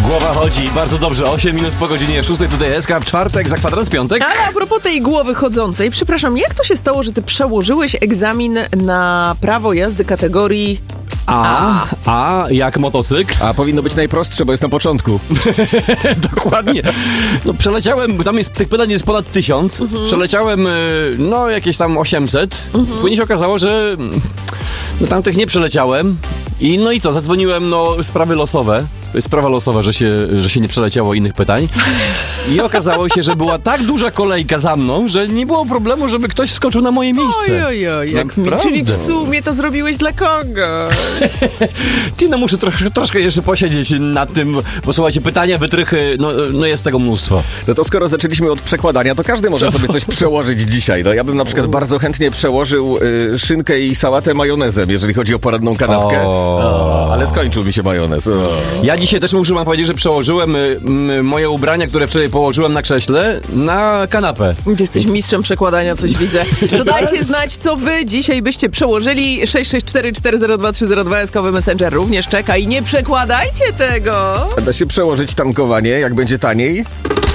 Głowa chodzi, bardzo dobrze. 8 minut po godzinie 6, tutaj SK w czwartek, za kwadrans piątek. Ale a propos tej głowy chodzącej, przepraszam, jak to się stało, że ty przełożyłeś egzamin na prawo jazdy kategorii A jak motocykl? A powinno być najprostsze, bo jest na początku. Dokładnie. No przeleciałem, tam jest, tych pytań jest ponad 1000. Przeleciałem, no jakieś tam 800. Później się okazało, że no tamtych nie przeleciałem. I no i co, zadzwoniłem, sprawy losowe. To jest sprawa losowa, że się nie przeleciało innych pytań. I okazało się, że była tak duża kolejka za mną, że nie było problemu, żeby ktoś skoczył na moje miejsce. Ojojoj, jak mi. Naprawdę. Czyli w sumie to zrobiłeś dla kogoś. Ty, no muszę troszkę jeszcze posiedzieć nad tym, bo słuchajcie, pytania, wytrychy, no jest tego mnóstwo. No to skoro zaczęliśmy od przekładania, to każdy może sobie coś przełożyć dzisiaj. No ja bym na przykład bardzo chętnie przełożył szynkę i sałatę majonezem, jeżeli chodzi o poranną kanapkę. Ale skończył mi się majonez. Ja dzisiaj też muszę wam powiedzieć, że przełożyłem moje ubrania, które wczoraj położyłem na krześle, na kanapę. Ty jesteś mistrzem przekładania, coś widzę. To dajcie znać, co wy dzisiaj byście przełożyli. 664402302 eskowy Messenger również czeka i nie przekładajcie tego. Da się przełożyć tankowanie, jak będzie taniej?